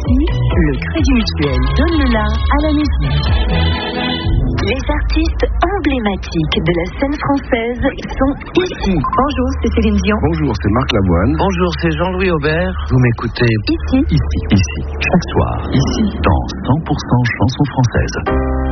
Ici, le Crédit Mutuel donne le la à la musique. Les artistes emblématiques de la scène française sont ici. Bonjour, c'est Céline Dion. Bonjour, c'est Marc Lavoine. Bonjour, c'est Jean-Louis Aubert. Vous m'écoutez Ici. chaque soir, ici, dans 100% chansons françaises.